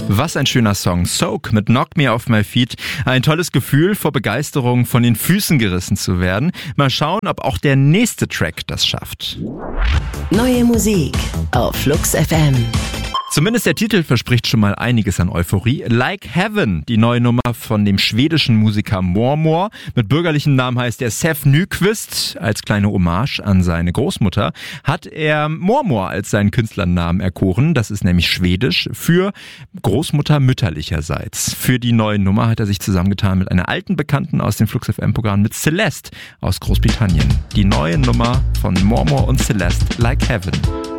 Was ein schöner Song. Soak mit Knock Me Off My Feet. Ein tolles Gefühl, vor Begeisterung von den Füßen gerissen zu werden. Mal schauen, ob auch der nächste Track das schafft. Neue Musik auf Flux FM. Zumindest der Titel verspricht schon mal einiges an Euphorie. Like Heaven, die neue Nummer von dem schwedischen Musiker Mormor. Mit bürgerlichem Namen heißt er Sef Nyqvist. Als kleine Hommage an seine Großmutter hat er Mormor als seinen Künstlernamen erkoren. Das ist nämlich schwedisch für Großmutter mütterlicherseits. Für die neue Nummer hat er sich zusammengetan mit einer alten Bekannten aus dem Flux FM-Programm, mit Celeste aus Großbritannien. Die neue Nummer von Mormor und Celeste, Like Heaven.